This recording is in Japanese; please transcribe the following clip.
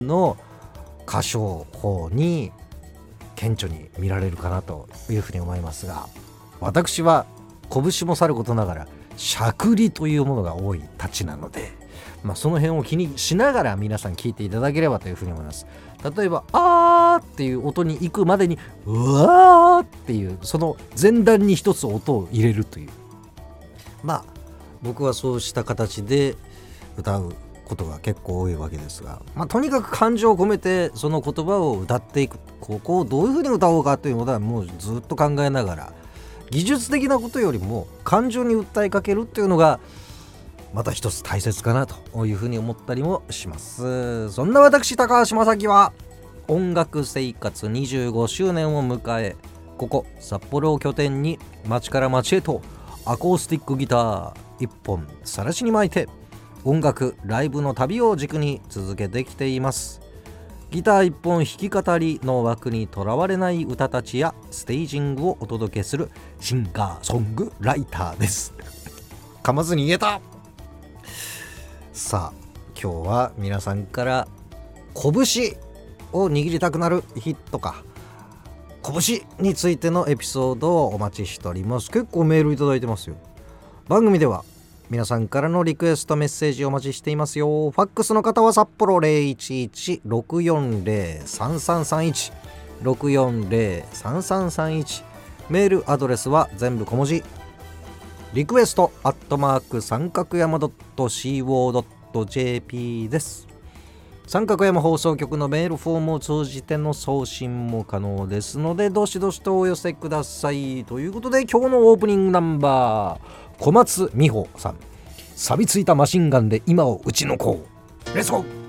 の歌唱法に顕著に見られるかなというふうに思いますが、私は拳もさることながらしゃくりというものが多いたちなので、その辺を気にしながら皆さん聞いていただければというふうに思います。例えばあーっていう音に行くまでにうわーっていうその前段に一つ音を入れるという、僕はそうした形で歌うことが結構多いわけですが、とにかく感情を込めてその言葉を歌っていく、ここをどういうふうに歌おうかというのはもうずっと考えながら、技術的なことよりも感情に訴えかけるっていうのがまた一つ大切かなというふうに思ったりもします。そんな私高橋正樹は音楽生活25周年を迎え、ここ札幌を拠点に街から街へとアコースティックギター一本晒しに巻いて音楽ライブの旅を軸に続けてきています。ギター一本弾き語りの枠にとらわれない歌たちやステージングをお届けするシンガーソングライターです噛まずに言えた。さあ今日は皆さんから拳を握りたくなる日とか拳についてのエピソードをお待ちしております。結構メールいただいてますよ。番組では皆さんからのリクエストメッセージお待ちしていますよ。ファックスの方は札幌 011-640-3331 640-3331、メールアドレスは全部小文字リクエスト三角山 .co.jp です。三角山放送局のメールフォームを通じての送信も可能ですので、どしどしとお寄せください。ということで今日のオープニングナンバー、小松美穂さん、錆びついたマシンガンで今を打ち抜こう。レッツゴー。